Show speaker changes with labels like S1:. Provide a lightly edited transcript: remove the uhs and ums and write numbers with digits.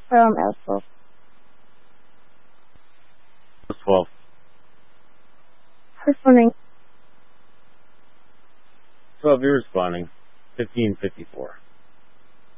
S1: from L12.
S2: 12.
S1: Responding.
S2: 12, you're responding. 1554.